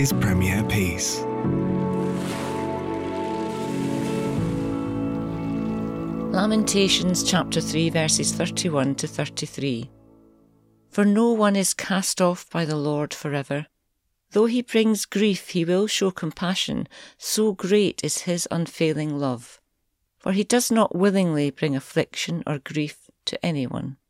is Premier Peace. Lamentations chapter 3 verses 31 to 33. For no one is cast off by the Lord forever. Though he brings grief, he will show compassion, so great is his unfailing love. For he does not willingly bring affliction or grief to anyone.